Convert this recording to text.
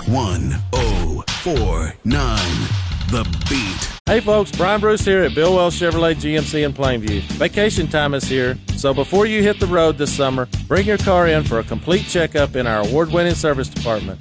1049 The Beat. Hey folks, Brian Bruce here at Bill Wells Chevrolet GMC in Plainview. Vacation time is here, so before you hit the road this summer, bring your car in for a complete checkup in our award-winning service department.